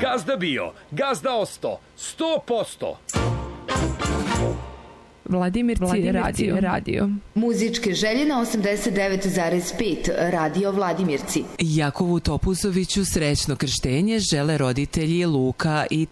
Gazda bio, gazda osto, 100%. Vladimirci radio. Muzičke želje na 89,5 Radio Vladimirci. Jakovu Topuzoviću srećno krštenje žele roditelji Luka i